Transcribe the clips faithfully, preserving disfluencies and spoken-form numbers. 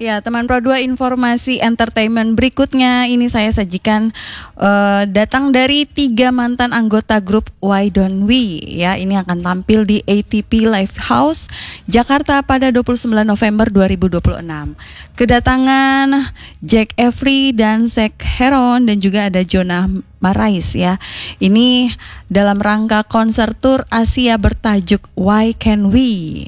Ya, teman Pro dua, informasi entertainment berikutnya ini saya sajikan uh, datang dari tiga mantan anggota grup Why Don't We. Ya, ini akan tampil di A T P Live House Jakarta pada dua puluh sembilan November dua ribu dua puluh enam. Kedatangan Zac Efron dan Zac Efron dan juga ada Jonah Marais ya. Ini dalam rangka konser tur Asia bertajuk Why Can We.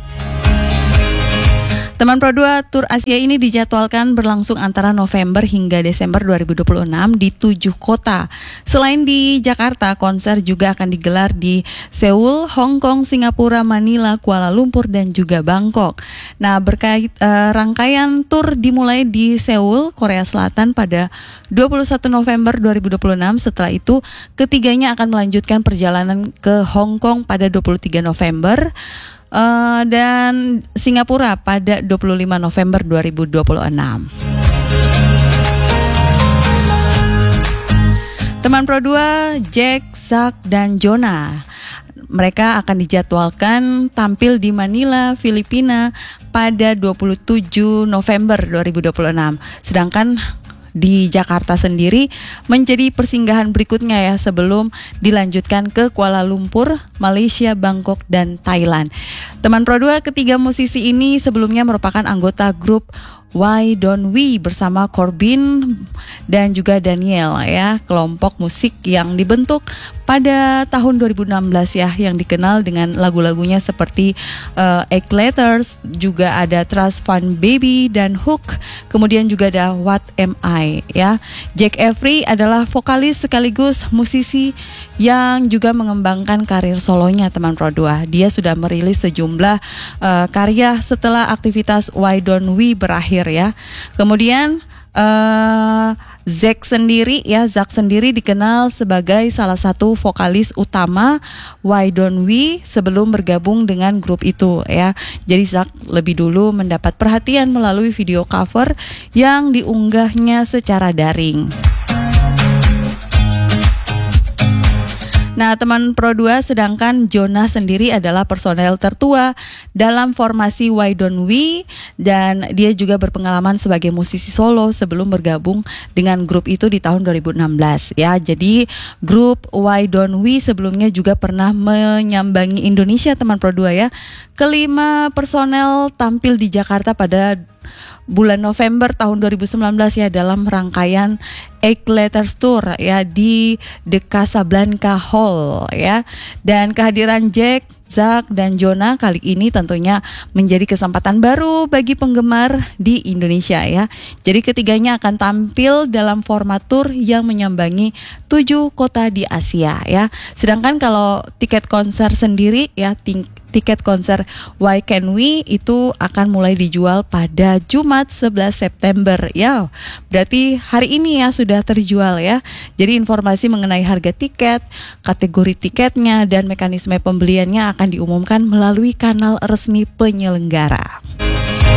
Teman Pro dua, tur Asia ini dijadwalkan berlangsung antara November hingga Desember dua ribu dua puluh enam di tujuh kota. Selain di Jakarta, konser juga akan digelar di Seoul, Hong Kong, Singapura, Manila, Kuala Lumpur, dan juga Bangkok. Nah, berkait eh, rangkaian tur dimulai di Seoul, Korea Selatan pada dua puluh satu November dua ribu dua puluh enam. Setelah itu, ketiganya akan melanjutkan perjalanan ke Hong Kong pada dua puluh tiga November. Uh, dan Singapura pada dua puluh lima November dua ribu dua puluh enam. Teman Pro dua, Zac, Zac, dan Jonah, mereka akan dijadwalkan tampil di Manila, Filipina pada dua puluh tujuh November dua ribu dua puluh enam. Sedangkan di Jakarta sendiri menjadi persinggahan berikutnya ya, sebelum dilanjutkan ke Kuala Lumpur, Malaysia, Bangkok, dan Thailand. Teman Pro dua, ketiga musisi ini sebelumnya merupakan anggota grup Why Don't We bersama Corbin dan juga Daniel ya, kelompok musik yang dibentuk pada tahun dua ribu enam belas ya, yang dikenal dengan lagu-lagunya seperti uh, Egg Letters, juga ada Trust Fund Baby dan Hook, kemudian juga ada What Am I ya. Zac Efron adalah vokalis sekaligus musisi yang juga mengembangkan karir solonya teman Pro dua. Dia sudah merilis sejumlah uh, karya setelah aktivitas Why Don't We berakhir ya. Kemudian uh, Zac sendiri ya, Zac sendiri dikenal sebagai salah satu vokalis utama Why Don't We sebelum bergabung dengan grup itu ya. Jadi Zac lebih dulu mendapat perhatian melalui video cover yang diunggahnya secara daring. Nah, teman Pro dua, sedangkan Jonah sendiri adalah personel tertua dalam formasi Why Don't We, dan dia juga berpengalaman sebagai musisi solo sebelum bergabung dengan grup itu di tahun dua ribu enam belas ya. Jadi grup Why Don't We sebelumnya juga pernah menyambangi Indonesia teman Pro dua ya. Kelima personel tampil di Jakarta pada bulan November tahun dua ribu sembilan belas ya, dalam rangkaian Egg Letters Tour ya di The Casablanca Hall ya. Dan kehadiran Zac, Zac, dan Jonah kali ini tentunya menjadi kesempatan baru bagi penggemar di Indonesia ya. Jadi ketiganya akan tampil dalam format tour yang menyambangi tujuh kota di Asia ya. Sedangkan kalau tiket konser sendiri ya, ting- tiket konser Why Can We itu akan mulai dijual pada Jumat sebelas September ya. Berarti hari ini ya sudah terjual ya. Jadi informasi mengenai harga tiket, kategori tiketnya, dan mekanisme pembeliannya akan diumumkan melalui kanal resmi penyelenggara.